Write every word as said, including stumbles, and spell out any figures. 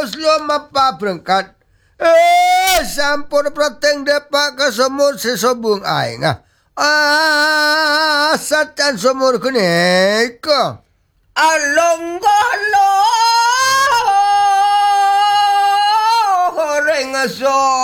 slow mapa perangkat. Eh, sampun prateng depak ke semur sesobung aing ah. Ah, satan semur kene ko. Alonggolo. Rengaso.